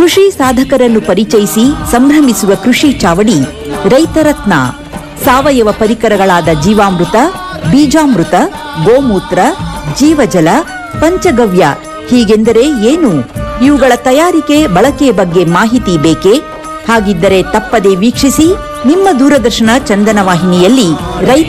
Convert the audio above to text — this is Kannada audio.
ಕೃಷಿ ಸಾಧಕರನ್ನು ಪರಿಚಯಿಸಿ ಸಂಭ್ರಮಿಸುವ ಕೃಷಿ ಚಾವಡಿ ರೈತರತ್ನ. ಸಾವಯವ ಪರಿಕರಗಳಾದ ಜೀವಾಮೃತ, ಬೀಜಾಮೃತ, ಗೋಮೂತ್ರ, ಜೀವಜಲ, ಪಂಚಗವ್ಯ ಹೀಗೆಂದರೆ ಏನು? ಇವುಗಳ ತಯಾರಿಕೆ ಬಳಕೆಯ ಬಗ್ಗೆ ಮಾಹಿತಿ ಬೇಕೇ? ಹಾಗಿದ್ದರೆ ತಪ್ಪದೆ ವೀಕ್ಷಿಸಿ ನಿಮ್ಮ ದೂರದರ್ಶನ ಚಂದನ ವಾಹಿನಿಯಲ್ಲಿ ರೈತ